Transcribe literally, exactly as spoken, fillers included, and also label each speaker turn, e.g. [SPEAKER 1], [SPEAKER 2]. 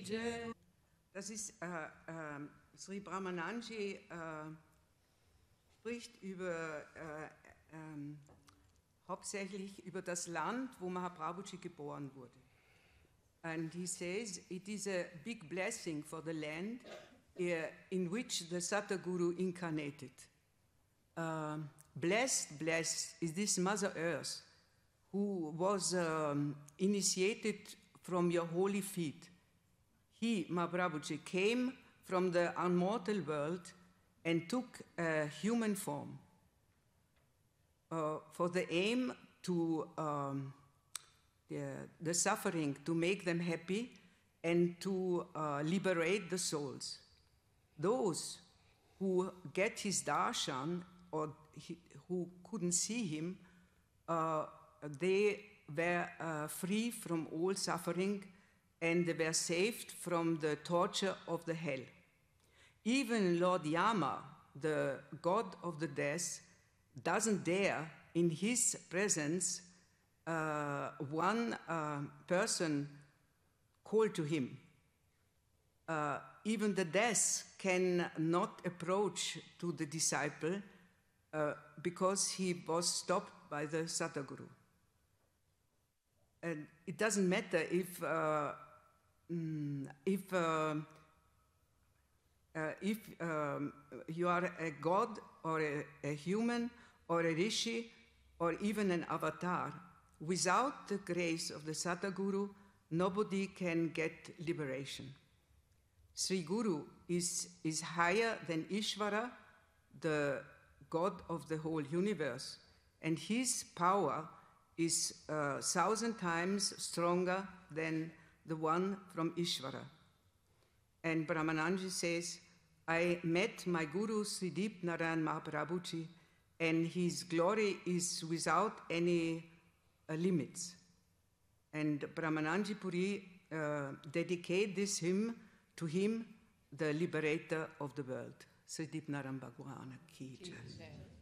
[SPEAKER 1] Jai. Das ist, äh, äh, Sri Brahmananji äh, spricht über, äh, äh, hauptsächlich über das Land, wo Mahaprabhuji geboren wurde. And he says it is a big blessing for the land uh, in which the Sataguru incarnated. Uh, blessed, blessed is this Mother Earth who was um, initiated from your holy feet. He, Mahaprabhuji, came from the unmortal world and took a human form uh, for the aim to um, the, the suffering, to make them happy and to uh, liberate the souls. Those who get his darshan or he, who couldn't see him, uh, they were uh, free from all suffering and they were saved from the torture of the hell. Even Lord Yama, the god of the death, doesn't dare in his presence uh, one uh, person call to him. Uh, even the death cannot approach to the disciple uh, because he was stopped by the Sataguru. And it doesn't matter if uh, if uh, uh, if um, you are a god or a, a human or a rishi or even an avatar. Without the grace of the Sataguru, nobody can get liberation. Sri Guru is, is higher than Ishvara, the God of the whole universe, and his power is a thousand times stronger than the one from Ishvara. And Brahmananji says, I met my Guru Sridip Narayan Mahaprabhuji, and his glory is without any uh, limits. And Brahmananji Puri uh, dedicate this hymn to him, the liberator of the world. Sridip Narayan Bhagwan Ki Jai.